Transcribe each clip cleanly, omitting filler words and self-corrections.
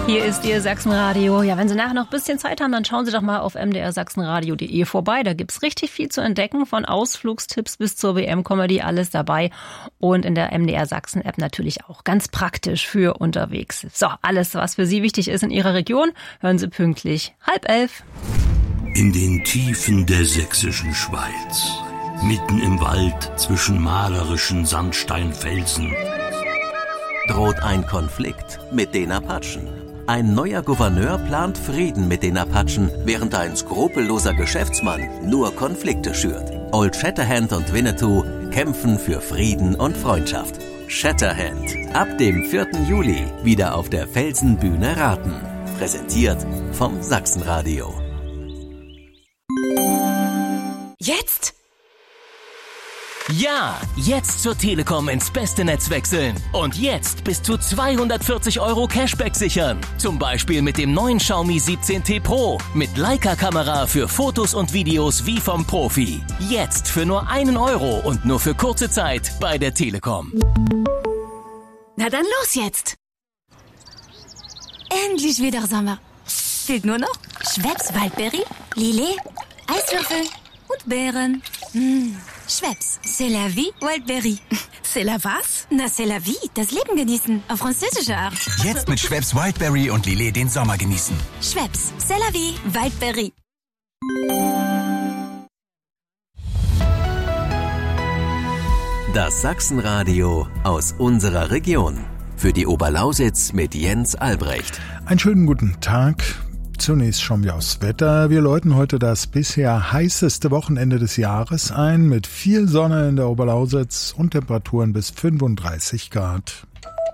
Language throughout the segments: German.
Hier ist Ihr Sachsenradio. Ja, wenn Sie nachher noch ein bisschen Zeit haben, dann schauen Sie doch mal auf mdrsachsenradio.de vorbei. Da gibt's richtig viel zu entdecken, von Ausflugstipps bis zur WM-Comedy, alles dabei. Und in der MDR Sachsen-App natürlich auch ganz praktisch für unterwegs. So, alles, was für Sie wichtig ist in Ihrer Region, hören Sie pünktlich 10:30. In den Tiefen der sächsischen Schweiz, mitten im Wald zwischen malerischen Sandsteinfelsen, droht ein Konflikt mit den Apachen. Ein neuer Gouverneur plant Frieden mit den Apachen, während ein skrupelloser Geschäftsmann nur Konflikte schürt. Old Shatterhand und Winnetou kämpfen für Frieden und Freundschaft. Shatterhand, ab dem 4. Juli wieder auf der Felsenbühne Raten. Präsentiert vom Sachsenradio. Jetzt? Ja, jetzt zur Telekom ins beste Netz wechseln. Und jetzt bis zu 240 € Cashback sichern. Zum Beispiel mit dem neuen Xiaomi 17T Pro. Mit Leica-Kamera für Fotos und Videos wie vom Profi. Jetzt für nur 1 € und nur für kurze Zeit bei der Telekom. Na dann los jetzt. Endlich wieder Sommer. Fehlt nur noch Schweppes Waldberry, Lillet, Eiswürfel und Beeren. Schweppes, c'est la vie, Wildberry. C'est la was? Na, c'est la vie, das Leben genießen, auf französische Art. Jetzt mit Schweppes Wildberry und Lillet den Sommer genießen. Schweppes, c'est la vie, Wildberry. Das Sachsenradio aus unserer Region. Für die Oberlausitz mit Jens Albrecht. Einen schönen guten Tag. Zunächst schauen wir aufs Wetter. Wir läuten heute das bisher heißeste Wochenende des Jahres ein, mit viel Sonne in der Oberlausitz und Temperaturen bis 35 Grad.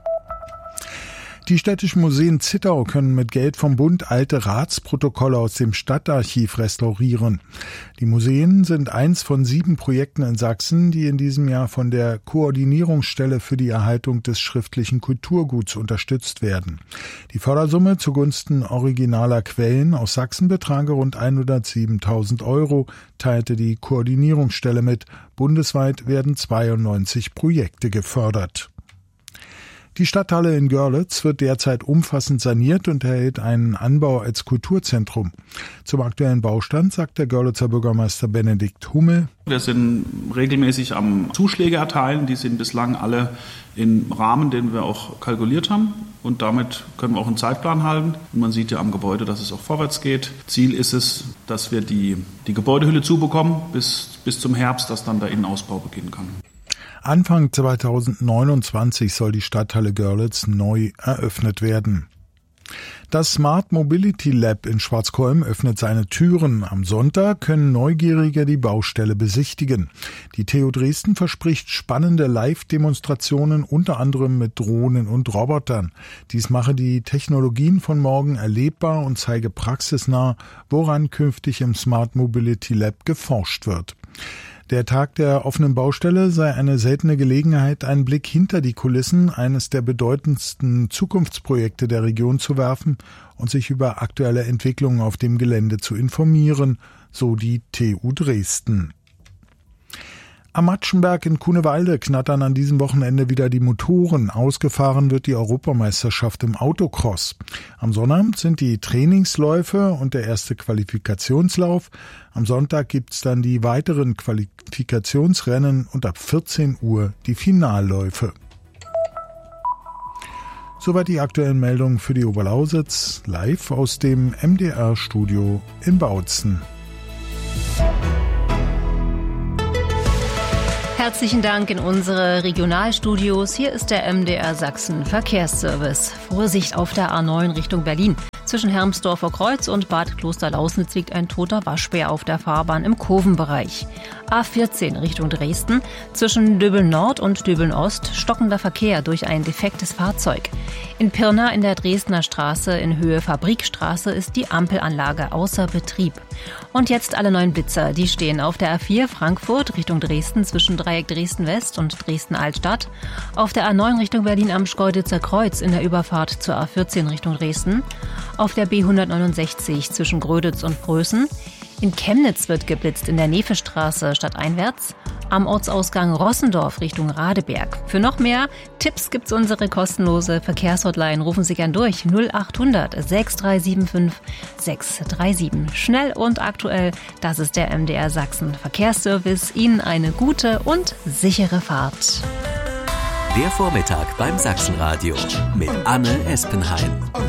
Die städtischen Museen Zittau können mit Geld vom Bund alte Ratsprotokolle aus dem Stadtarchiv restaurieren. Die Museen sind eins von 7 Projekten in Sachsen, die in diesem Jahr von der Koordinierungsstelle für die Erhaltung des schriftlichen Kulturguts unterstützt werden. Die Fördersumme zugunsten originaler Quellen aus Sachsen betrage rund 107.000 €, teilte die Koordinierungsstelle mit. Bundesweit werden 92 Projekte gefördert. Die Stadthalle in Görlitz wird derzeit umfassend saniert und erhält einen Anbau als Kulturzentrum. Zum aktuellen Baustand sagt der Görlitzer Bürgermeister Benedikt Hummel: Wir sind regelmäßig am Zuschläge erteilen. Die sind bislang alle im Rahmen, den wir auch kalkuliert haben. Und damit können wir auch einen Zeitplan halten. Und man sieht ja am Gebäude, dass es auch vorwärts geht. Ziel ist es, dass wir die Gebäudehülle zubekommen bis zum Herbst, dass dann der Innenausbau beginnen kann. Anfang 2029 soll die Stadthalle Görlitz neu eröffnet werden. Das Smart Mobility Lab in Schwarzkolm öffnet seine Türen. Am Sonntag können Neugierige die Baustelle besichtigen. Die TU Dresden verspricht spannende Live-Demonstrationen, unter anderem mit Drohnen und Robotern. Dies mache die Technologien von morgen erlebbar und zeige praxisnah, woran künftig im Smart Mobility Lab geforscht wird. Der Tag der offenen Baustelle sei eine seltene Gelegenheit, einen Blick hinter die Kulissen eines der bedeutendsten Zukunftsprojekte der Region zu werfen und sich über aktuelle Entwicklungen auf dem Gelände zu informieren, so die TU Dresden. Am Matschenberg in Kunewalde knattern an diesem Wochenende wieder die Motoren. Ausgefahren wird die Europameisterschaft im Autocross. Am Sonnabend sind die Trainingsläufe und der erste Qualifikationslauf. Am Sonntag gibt's dann die weiteren Qualifikationsrennen und ab 14 Uhr die Finalläufe. Soweit die aktuellen Meldungen für die Oberlausitz, live aus dem MDR-Studio in Bautzen. Herzlichen Dank in unsere Regionalstudios. Hier ist der MDR Sachsen Verkehrsservice. Vorsicht auf der A9 Richtung Berlin. Zwischen Hermsdorfer Kreuz und Bad Klosterlausnitz liegt ein toter Waschbär auf der Fahrbahn im Kurvenbereich. A14 Richtung Dresden. Zwischen Döbeln Nord und Döbeln Ost stockender Verkehr durch ein defektes Fahrzeug. In Pirna in der Dresdner Straße in Höhe Fabrikstraße ist die Ampelanlage außer Betrieb. Und jetzt alle 9 Blitzer. Die stehen auf der A4 Frankfurt Richtung Dresden zwischen Dreieck Dresden West und Dresden Altstadt. Auf der A9 Richtung Berlin am Schkeuditzer Kreuz in der Überfahrt zur A14 Richtung Dresden. Auf der B169 zwischen Gröditz und Prösen. In Chemnitz wird geblitzt in der Nefestraße stadteinwärts. am Ortsausgang Rossendorf Richtung Radeberg. Für noch mehr Tipps gibt's unsere kostenlose Verkehrshotline. Rufen Sie gern durch 0800 6375 637. Schnell und aktuell, das ist der MDR Sachsen Verkehrsservice. Ihnen eine gute und sichere Fahrt. Der Vormittag beim Sachsenradio mit Anne Espenheim.